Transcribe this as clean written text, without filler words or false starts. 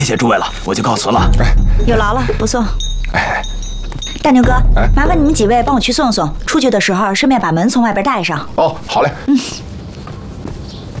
谢谢诸位了，我就告辞了。 有劳了，不送。 哎， 大牛哥，麻烦你们几位帮我去送送，出去的时候顺便把门从外边带上。 哦，好嘞。 嗯。